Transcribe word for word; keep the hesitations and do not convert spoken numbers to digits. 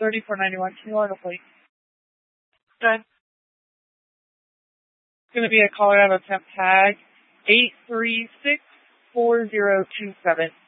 thirty-four ninety-one. Can you log a plate? Good. It's going to be a Colorado temp tag eight three six four zero two seven.